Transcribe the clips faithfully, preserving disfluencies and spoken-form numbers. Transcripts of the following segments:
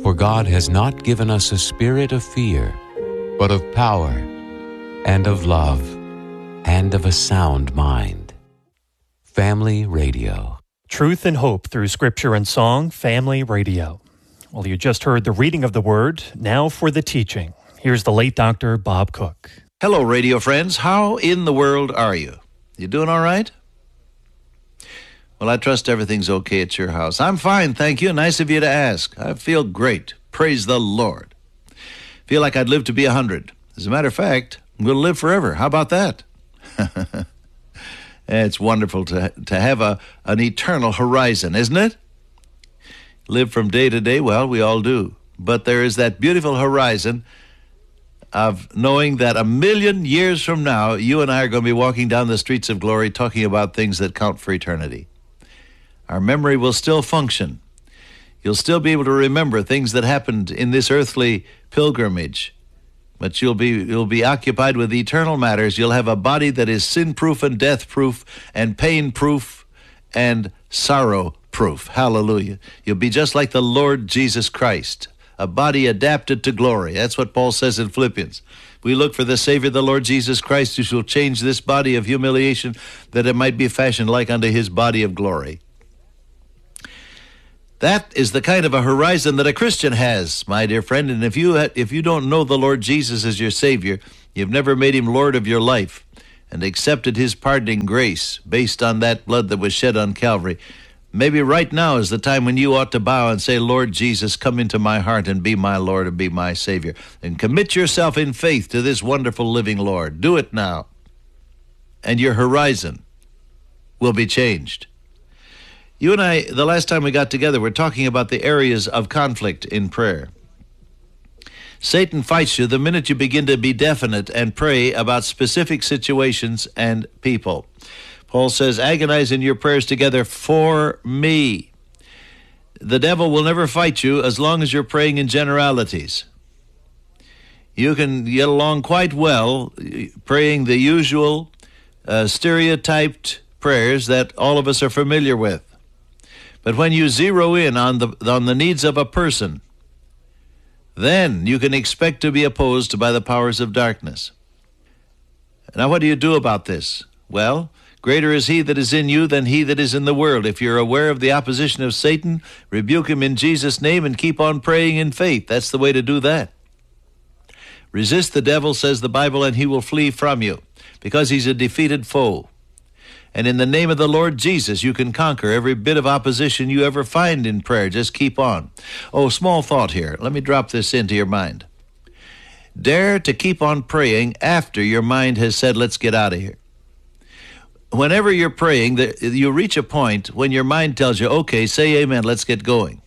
For God has not given us a spirit of fear, but of power, and of love, and of a sound mind. Family Radio. Truth and hope through Scripture and song, Family Radio. Well, you just heard the reading of the Word. Now for the teaching. Here's the late Doctor Bob Cook. Hello, radio friends. How in the world are you? You doing all right? Well, I trust everything's okay at your house. I'm fine, thank you. Nice of you to ask. I feel great. Praise the Lord. Feel like I'd live to be a hundred. As a matter of fact, I'm going to live forever. How about that? It's wonderful to to have a an eternal horizon, isn't it? Live from day to day, well, we all do. But there is that beautiful horizon of knowing that a million years from now, you and I are going to be walking down the streets of glory talking about things that count for eternity. Our memory will still function. You'll still be able to remember things that happened in this earthly pilgrimage. But you'll be you'll be occupied with eternal matters. You'll have a body that is sin-proof and death-proof and pain-proof and sorrow-proof. Hallelujah. You'll be just like the Lord Jesus Christ, a body adapted to glory. That's what Paul says in Philippians. We look for the Savior, the Lord Jesus Christ, who shall change this body of humiliation that it might be fashioned like unto his body of glory. That is the kind of a horizon that a Christian has, my dear friend. And if you if you don't know the Lord Jesus as your Savior, you've never made him Lord of your life and accepted his pardoning grace based on that blood that was shed on Calvary, maybe right now is the time when you ought to bow and say, Lord Jesus, come into my heart and be my Lord and be my Savior. And commit yourself in faith to this wonderful living Lord. Do it now. And your horizon will be changed. You and I, the last time we got together, we're talking about the areas of conflict in prayer. Satan fights you the minute you begin to be definite and pray about specific situations and people. Paul says, agonize in your prayers together for me. The devil will never fight you as long as you're praying in generalities. You can get along quite well praying the usual uh, stereotyped prayers that all of us are familiar with. But when you zero in on the on the needs of a person, then you can expect to be opposed by the powers of darkness. Now, what do you do about this? Well, greater is he that is in you than he that is in the world. If you're aware of the opposition of Satan, rebuke him in Jesus' name and keep on praying in faith. That's the way to do that. Resist the devil, says the Bible, and he will flee from you, because he's a defeated foe. And in the name of the Lord Jesus, you can conquer every bit of opposition you ever find in prayer. Just keep on. Oh, small thought here. Let me drop this into your mind. Dare to keep on praying after your mind has said, let's get out of here. Whenever you're praying, you reach a point when your mind tells you, okay, say amen, let's get going.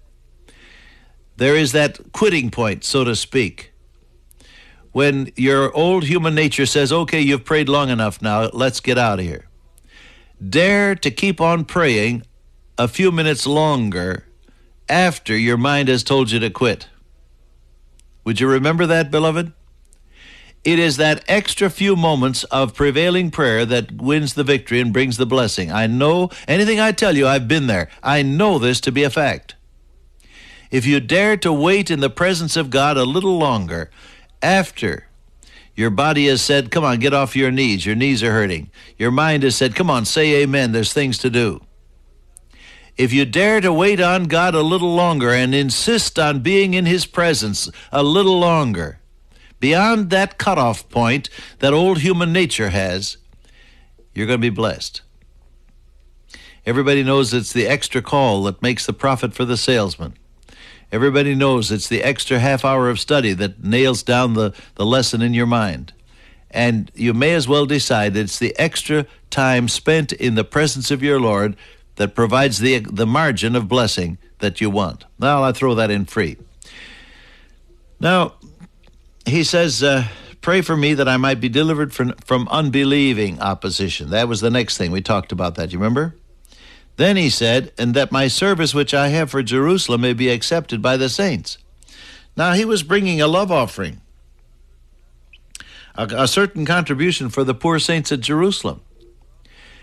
There is that quitting point, so to speak, when your old human nature says, okay, you've prayed long enough now, let's get out of here. Dare to keep on praying a few minutes longer after your mind has told you to quit. Would you remember that, beloved? It is that extra few moments of prevailing prayer that wins the victory and brings the blessing. I know, anything I tell you, I've been there. I know this to be a fact. If you dare to wait in the presence of God a little longer after your body has said, come on, get off your knees. Your knees are hurting. Your mind has said, come on, say amen. There's things to do. If you dare to wait on God a little longer and insist on being in his presence a little longer, beyond that cutoff point that old human nature has, you're going to be blessed. Everybody knows it's the extra call that makes the profit for the salesman. Everybody knows it's the extra half hour of study that nails down the, the lesson in your mind. And you may as well decide that it's the extra time spent in the presence of your Lord that provides the, the margin of blessing that you want. Now, I throw that in free. Now, he says, uh, pray for me that I might be delivered from, from unbelieving opposition. That was the next thing. We talked about that. You remember? Then he said, and that my service which I have for Jerusalem may be accepted by the saints. Now, he was bringing a love offering, a, a certain contribution for the poor saints at Jerusalem.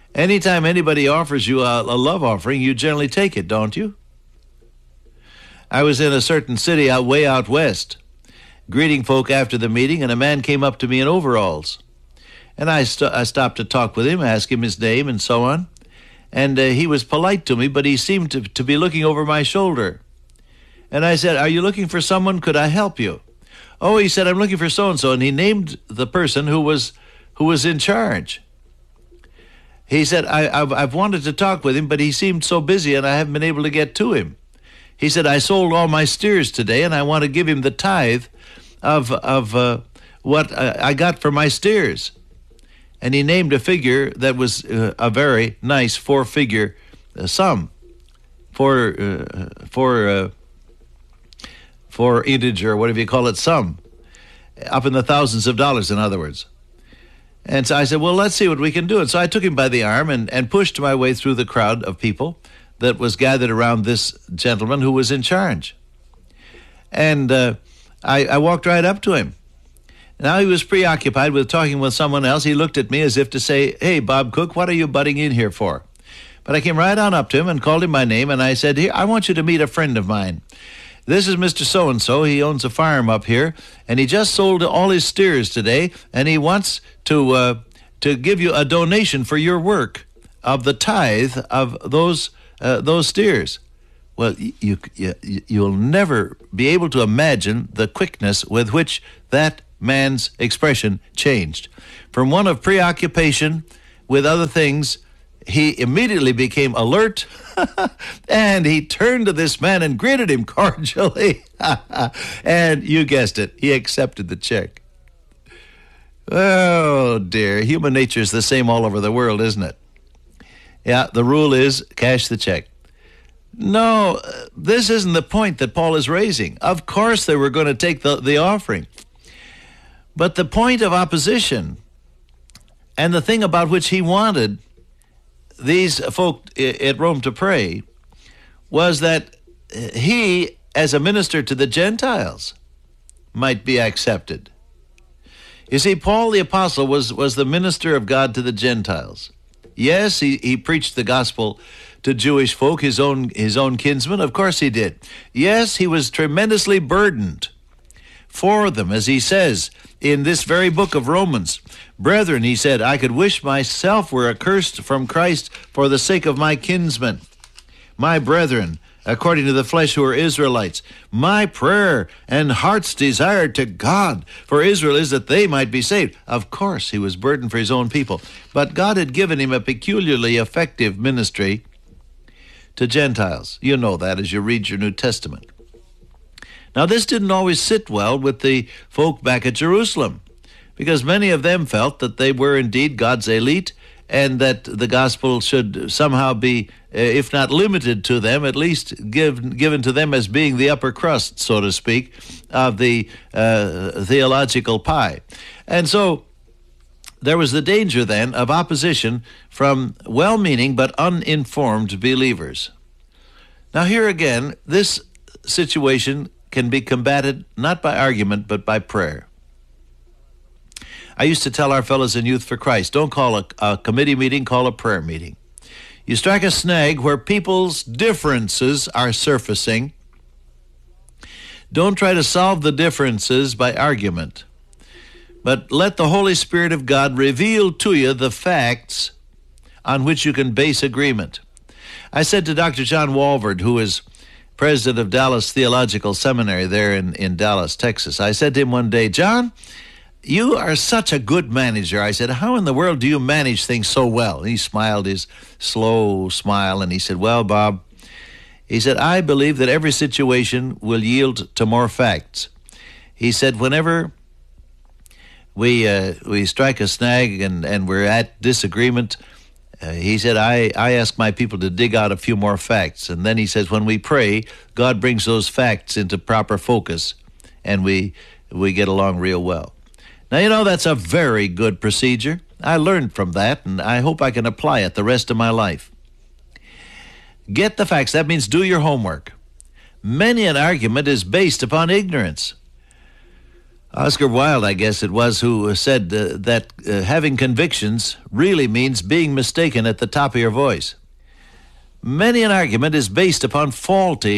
Anytime anybody offers you a, a love offering, you generally take it, don't you? I was in a certain city out way out west, greeting folk after the meeting, and a man came up to me in overalls. And I, st- I stopped to talk with him, ask him his name and so on. And uh, he was polite to me, but he seemed to, to be looking over my shoulder. And I said, "Are you looking for someone? Could I help you?" "Oh," he said, "I'm looking for so-and-so." And he named the person who was who was in charge. He said, I, I've, I've wanted to talk with him, but he seemed so busy and I haven't been able to get to him. He said, "I sold all my steers today and I want to give him the tithe of, of uh, what I got for my steers." And he named a figure that was uh, a very nice four-figure uh, sum for uh, for uh, for integer, whatever you call it, sum, up in the thousands of dollars, in other words. And so I said, "Well, let's see what we can do." And so I took him by the arm and, and pushed my way through the crowd of people that was gathered around this gentleman who was in charge. And uh, I, I walked right up to him. Now he was preoccupied with talking with someone else. He looked at me as if to say, "Hey, Bob Cook, what are you butting in here for?" But I came right on up to him and called him by name, and I said, "Here, I want you to meet a friend of mine. This is Mister So-and-so. He owns a farm up here, and he just sold all his steers today, and he wants to uh, to give you a donation for your work of the tithe of those uh, those steers." Well, you, you you'll never be able to imagine the quickness with which that man's expression changed. From one of preoccupation with other things, he immediately became alert, and he turned to this man and greeted him cordially. And you guessed it, he accepted the check. Oh, dear. Human nature is the same all over the world, isn't it? Yeah, the rule is cash the check. No, this isn't the point that Paul is raising. Of course they were going to take the, the offering. But the point of opposition and the thing about which he wanted these folk at Rome to pray was that he, as a minister to the Gentiles, might be accepted. You see, Paul the Apostle was, was the minister of God to the Gentiles. Yes, he, he preached the gospel to Jewish folk, his own, his own kinsmen. Of course he did. Yes, he was tremendously burdened for them, as he says in this very book of Romans. "Brethren," he said, "I could wish myself were accursed from Christ for the sake of my kinsmen, my brethren, according to the flesh, who are Israelites. My prayer and heart's desire to God for Israel is that they might be saved." Of course, he was burdened for his own people, but God had given him a peculiarly effective ministry to Gentiles. You know that as you read your New Testament. Now, this didn't always sit well with the folk back at Jerusalem, because many of them felt that they were indeed God's elite and that the gospel should somehow be, if not limited to them, at least give, given to them as being the upper crust, so to speak, of the uh, theological pie. And so there was the danger then of opposition from well-meaning but uninformed believers. Now here again, this situation can be combated not by argument but by prayer. I used to tell our fellows in Youth for Christ, don't call a, a committee meeting, call a prayer meeting. You strike a snag where people's differences are surfacing. Don't try to solve the differences by argument, but let the Holy Spirit of God reveal to you the facts on which you can base agreement. I said to Doctor John Walvoord, who is president of Dallas Theological Seminary there in, in Dallas, Texas, I said to him one day, "John, you are such a good manager." I said, "How in the world do you manage things so well?" And he smiled his slow smile, and he said, "Well, Bob," he said, "I believe that every situation will yield to more facts." He said, "Whenever we uh, we strike a snag and, and we're at disagreement," uh, he said, I, I ask my people to dig out a few more facts. And then he says, when we pray, God brings those facts into proper focus, and we we get along real well. Now, you know, that's a very good procedure. I learned from that, and I hope I can apply it the rest of my life. Get the facts. That means do your homework. Many an argument is based upon ignorance. Oscar Wilde, I guess it was, who said uh, that uh, having convictions really means being mistaken at the top of your voice. Many an argument is based upon faulty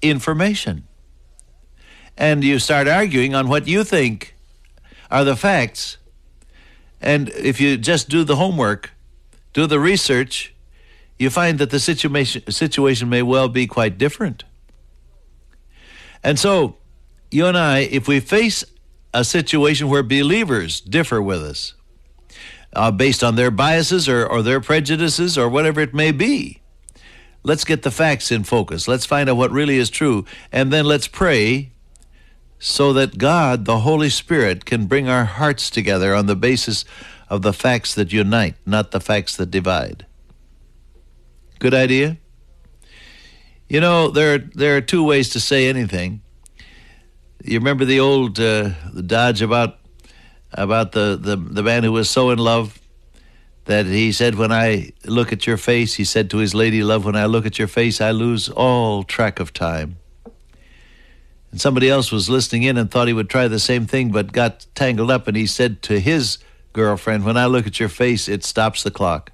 information. And you start arguing on what you think are the facts. And if you just do the homework, do the research, you find that the situation situation may well be quite different. And so, you and I, if we face a situation where believers differ with us, uh, based on their biases or, or their prejudices or whatever it may be, let's get the facts in focus. Let's find out what really is true, and then let's pray so that God, the Holy Spirit, can bring our hearts together on the basis of the facts that unite, not the facts that divide. Good idea? You know, there are, there are two ways to say anything. You remember the old uh, the Dodge about about the, the, the man who was so in love that he said, when I look at your face, he said to his lady love, when I look at your face, I lose all track of time. And somebody else was listening in and thought he would try the same thing, but got tangled up, and he said to his girlfriend, when I look at your face, it stops the clock.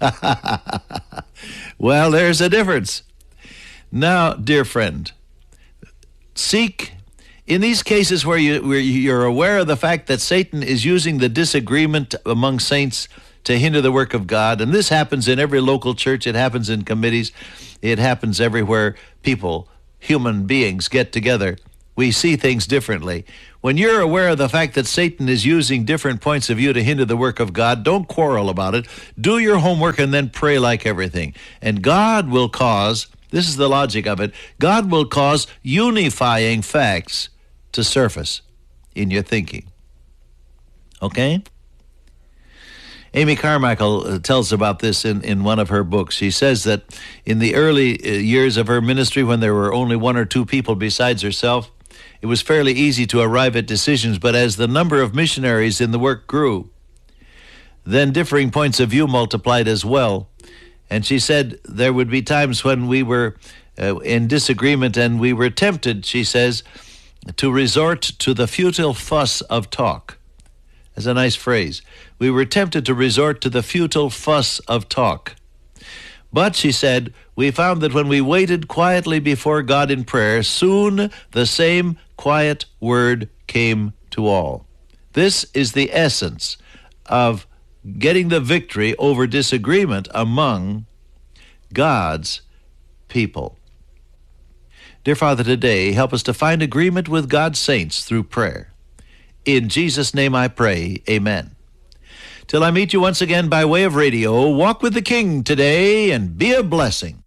Well, there's a difference. Now, dear friend, seek, in these cases where, you, where you're aware of the fact that Satan is using the disagreement among saints to hinder the work of God, and this happens in every local church, it happens in committees, it happens everywhere people, human beings, get together. We see things differently. When you're aware of the fact that Satan is using different points of view to hinder the work of God, don't quarrel about it. Do your homework and then pray like everything. And God will cause, this is the logic of it, God will cause unifying facts to surface in your thinking. Okay? Amy Carmichael tells about this in, in one of her books. She says that in the early years of her ministry, when there were only one or two people besides herself, it was fairly easy to arrive at decisions, but as the number of missionaries in the work grew, then differing points of view multiplied as well. And she said there would be times when we were uh, in disagreement, and we were tempted, she says, to resort to the futile fuss of talk. That's a nice phrase. We were tempted to resort to the futile fuss of talk. But, she said, we found that when we waited quietly before God in prayer, soon the same quiet word came to all. This is the essence of getting the victory over disagreement among God's people. Dear Father, today, help us to find agreement with God's saints through prayer. In Jesus' name I pray, amen. Till I meet you once again by way of radio, walk with the King today and be a blessing.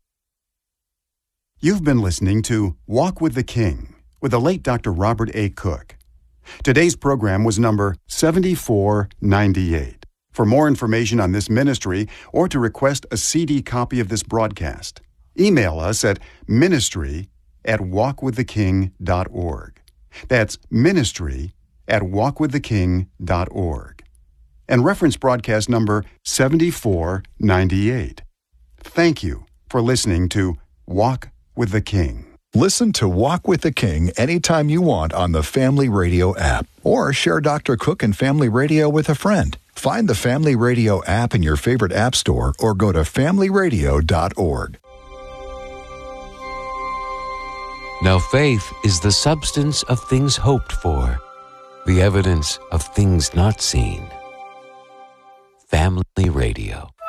You've been listening to Walk with the King with the late Doctor Robert A. Cook. Today's program was number seventy-four ninety-eight. For more information on this ministry or to request a C D copy of this broadcast, email us at ministry at walk with the king dot org. That's ministry at walk with the king dot org. And reference broadcast number seventy-four ninety-eight. Thank you for listening to Walk with the King. Listen to Walk with the King anytime you want on the Family Radio app, or share Doctor Cook and Family Radio with a friend. Find the Family Radio app in your favorite app store or go to family radio dot org. Now faith is the substance of things hoped for, the evidence of things not seen. Family Radio.